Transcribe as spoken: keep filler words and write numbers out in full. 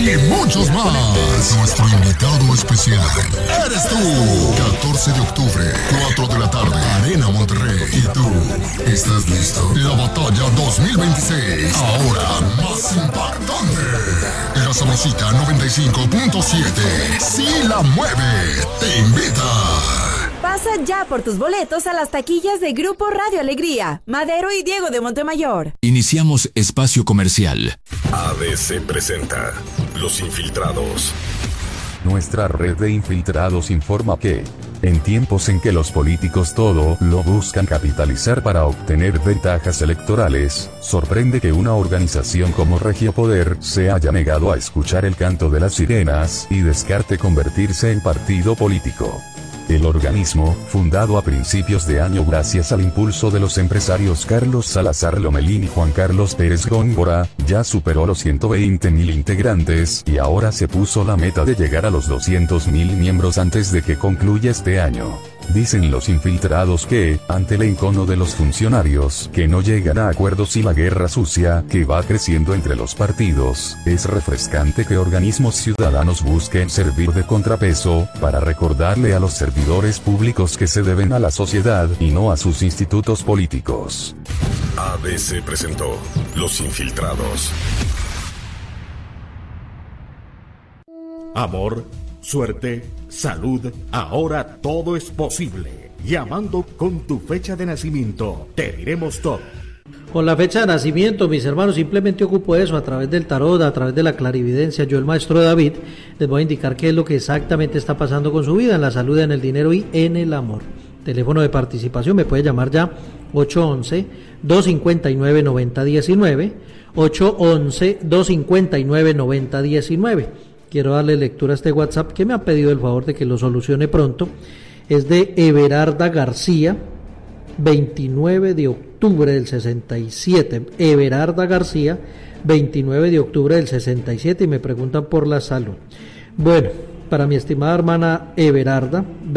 y muchos más. Nuestro invitado especial eres tú. catorce de octubre, cuatro de la tarde, Arena Monterrey. ¿Y tú estás listo? La batalla dos mil veintiséis, ahora más impactante. La Sabrosita noventa y cinco punto siete, sí la mueve, te invita. Pasa ya por tus boletos a las taquillas de Grupo Radio Alegría, Madero y Diego de Montemayor. Iniciamos espacio comercial. A D C presenta Los Infiltrados. Nuestra red de infiltrados informa que, en tiempos en que los políticos todo lo buscan capitalizar para obtener ventajas electorales, sorprende que una organización como Regiopoder se haya negado a escuchar el canto de las sirenas y descarte convertirse en partido político. El organismo, fundado a principios de año gracias al impulso de los empresarios Carlos Salazar Lomelín y Juan Carlos Pérez Góngora, ya superó los ciento veinte mil integrantes y ahora se puso la meta de llegar a los doscientos mil miembros antes de que concluya este año. Dicen los infiltrados que, ante el encono de los funcionarios que no llegan a acuerdos y la guerra sucia que va creciendo entre los partidos, es refrescante que organismos ciudadanos busquen servir de contrapeso para recordarle a los servidores públicos que se deben a la sociedad y no a sus institutos políticos. A D C presentó Los Infiltrados. Amor, suerte, salud, ahora todo es posible. Llamando con tu fecha de nacimiento, te diremos todo. Con la fecha de nacimiento, mis hermanos, simplemente ocupo eso a través del tarot, a través de la clarividencia. Yo, el maestro David, les voy a indicar qué es lo que exactamente está pasando con su vida, en la salud, en el dinero y en el amor. Teléfono de participación, me puede llamar ya ocho once, dos cinco nueve, nueve cero uno nueve, ocho once, dos cinco nueve, nueve cero uno nueve. Quiero darle lectura a este WhatsApp que me ha pedido el favor de que lo solucione pronto. Es de Everarda García, veintinueve de octubre del sesenta y siete. Everarda García, veintinueve de octubre del sesenta y siete, y me preguntan por la salud. Bueno, para mi estimada hermana Everarda,